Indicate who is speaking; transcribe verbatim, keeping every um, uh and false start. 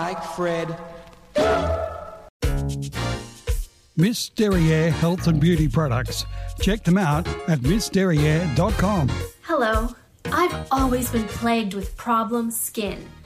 Speaker 1: Like Fred.
Speaker 2: Miss Derriere Health and Beauty Products. Check them out at miss derriere dot com.
Speaker 3: Hello. I've always been plagued with problem skin.